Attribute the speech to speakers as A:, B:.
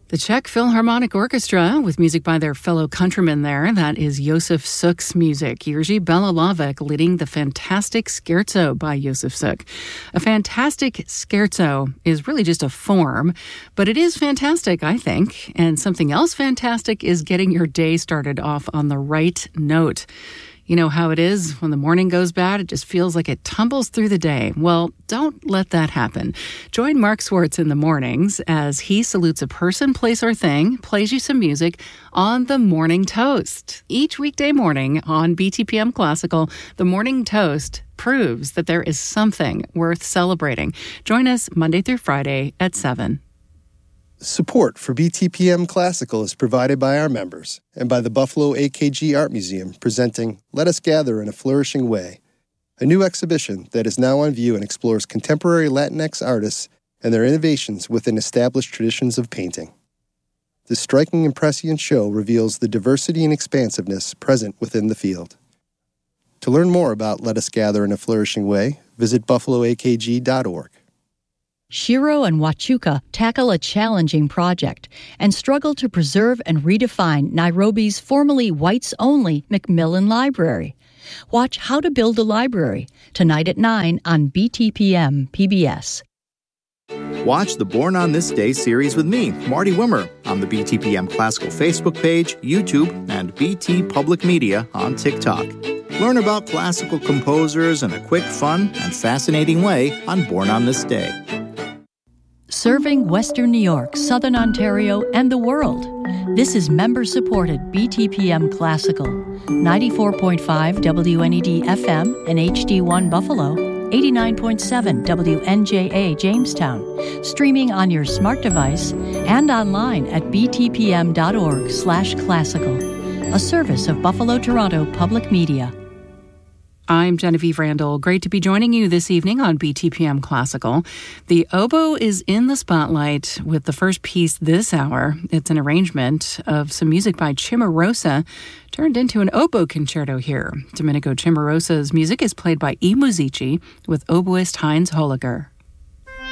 A: The Czech Philharmonic Orchestra, with music by their fellow countrymen there. That is Josef Suk's music. Jiří Bělohlávek leading the fantastic Scherzo by Josef Suk. A fantastic scherzo is really just a form, but it is fantastic, I think. And something else fantastic is getting your day started off on the right note. You know how it is when the morning goes bad, it just feels like it tumbles through the day. Well, don't let that happen. Join Mark Swartz in the mornings as he salutes a person, place, or thing, plays you some music on the Morning Toast. Each weekday morning on BTPM Classical, the Morning Toast proves that there is something worth celebrating. Join us Monday through Friday at 7.
B: Support for BTPM Classical is provided by our members and by the Buffalo AKG Art Museum presenting Let Us Gather in a Flourishing Way, a new exhibition that is now on view and explores contemporary Latinx artists and their innovations within established traditions of painting. This striking and prescient show reveals the diversity and expansiveness present within the field. To learn more about Let Us Gather in a Flourishing Way, visit buffaloakg.org.
C: Shiro and Wachuka tackle a challenging project and struggle to preserve and redefine Nairobi's formerly whites-only Macmillan Library. Watch How to Build a Library, tonight at 9 on BTPM PBS.
D: Watch the Born on This Day series with me, Marty Wimmer, on the BTPM Classical Facebook page, YouTube, and BT Public Media on TikTok. Learn about classical composers in a quick, fun, and fascinating way on Born on This Day.
C: Serving Western New York, Southern Ontario, and the world. This is member-supported BTPM Classical, 94.5 WNED FM and HD1 Buffalo, 89.7 WNJA Jamestown, streaming on your smart device and online at btpm.org/classical, a service of Buffalo Toronto Public Media.
A: I'm Genevieve Randall. Great to be joining you this evening on BTPM Classical. The oboe is in the spotlight with the first piece this hour. It's an arrangement of some music by Cimarosa turned into an oboe concerto here. Domenico Cimarosa's music is played by I Musici with oboist Heinz Holliger.